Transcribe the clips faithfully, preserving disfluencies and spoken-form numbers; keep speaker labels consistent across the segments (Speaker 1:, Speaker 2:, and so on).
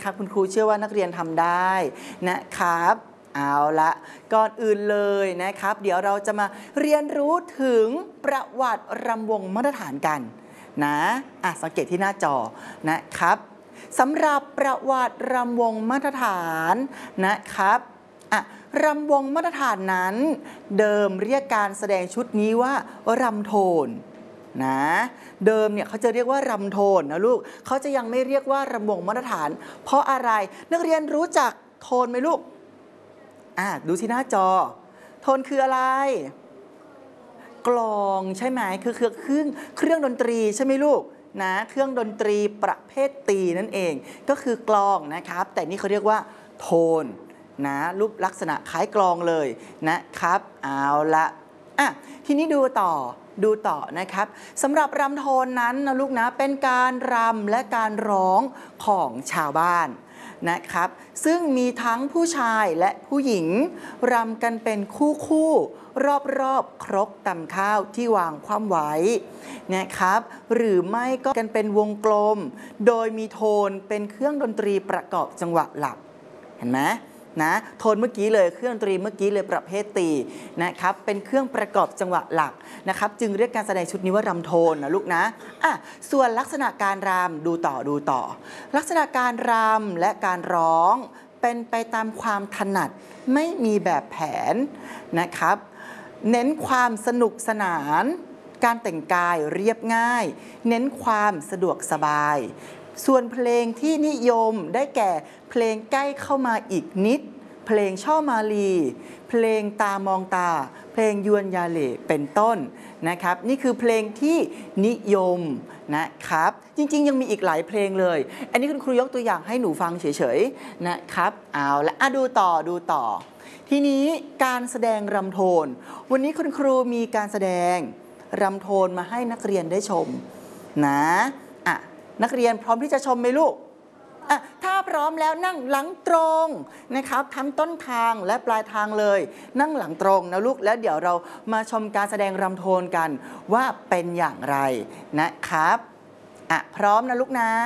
Speaker 1: นะครับคุณครูเชื่อว่านักเรียนทำได้นะครับเอาละก่อนอื่นเลยนะครับเดี๋ยวเราจะมาเรียนรู้ถึงประวัติรำวงมาตรฐานกันนะอ่ะสังเกตที่หน้าจอนะครับสำหรับประวัติรำวงมาตรฐานนะครับอ่ะรำวงมาตรฐานนั้นเดิมเรียกการแสดงชุดนี้ว่ารำโทนนะเดิมเนี่ยเขาจะเรียกว่ารำโทนนะลูกเขาจะยังไม่เรียกว่ารำวงมาตรฐานเพราะอะไรนักเรียนรู้จักโทนไหมลูกอ่ะดูที่หน้าจอโทนคืออะไรกลองใช่ไหมคือเครื่องเครื่องดนตรีใช่ไหมลูกนะเครื่องดนตรีประเภทตีนั่นเองก็คือกลองนะครับแต่นี่เขาเรียกว่าโทนนะรูปลักษณะคล้ายกลองเลยนะครับเอาละอ่ะทีนี้ดูต่อดูต่อนะครับสำหรับรำโทนนั้นนะลูกนะเป็นการรำและการร้องของชาวบ้านนะครับซึ่งมีทั้งผู้ชายและผู้หญิงรำกันเป็นคู่คู่รอบๆครกตำข้าวที่วางคว่ำไว้นะครับหรือไม่ก็กันเป็นวงกลมโดยมีโทนเป็นเครื่องดนตรีประกอบจังหวะหลักเห็นไหมนะโทนเมื่อกี้เลยเครื่องดนตรีเมื่อกี้เลยประเภทตีนะครับเป็นเครื่องประกอบจังหวะหลักนะครับจึงเรียกการแสดงชุดนี้ว่ารำโทนนะลูกนะอ่ะส่วนลักษณะการรำดูต่อดูต่อลักษณะการรำและการร้องเป็นไปตามความถนัดไม่มีแบบแผนนะครับเน้นความสนุกสนานการแต่งกายเรียบง่ายเน้นความสะดวกสบายส่วนเพลงที่นิยมได้แก่เพลงใกล้เข้ามาอีกนิดเพลงช่อมาลีเพลงตามองตาเพลงยวนยาเหล่เป็นต้นนะครับนี่คือเพลงที่นิยมนะครับจริงๆยังมีอีกหลายเพลงเลยอันนี้คุณครูยกตัวอย่างให้หนูฟังเฉยๆนะครับเอาละอ่ะดูต่อดูต่อทีนี้การแสดงรำโทนวันนี้คุณครูมีการแสดงรำโทนมาให้นักเรียนได้ชมนะอ่ะนักเรียนพร้อมที่จะชมไหมลูกอ่ะถ้าพร้อมแล้วนั่งหลังตรงนะครับทั้งต้นทางและปลายทางเลยนั่งหลังตรงนะลูกแล้วเดี๋ยวเรามาชมการแสดงรำโทนกันว่าเป็นอย่างไรนะครับอ่ะพร้อมนะลูกนะ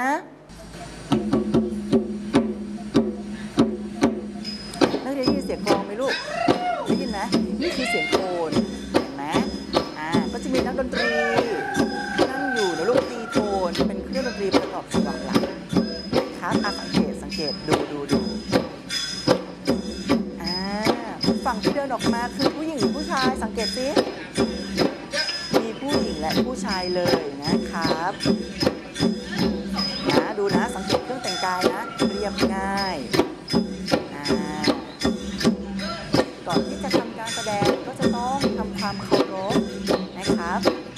Speaker 1: นักเรียนได้ยินเสียงกลองไหมลูกได้ยินไหมนี่คือเสียงโทนเห็นไหมอ่าก็จะมีนักดนตรีนั่งอยู่นะลูกตีโทนเป็นเครื่องดนตรีประกอบจังหวะหลักครับอ่ะสังเกตสังเกตดูดูดูอ่าฝั่งที่เดินออกมาคือผู้หญิงหรือผู้ชายสังเกตสิมีผู้หญิงและผู้ชายเลยนะครับนะดูนะสังเกตเครื่องแต่งกายนะเรียบง่ายอ่าก่อนที่จะทำการแสดงก็จะต้องทำความเคารพนะครับ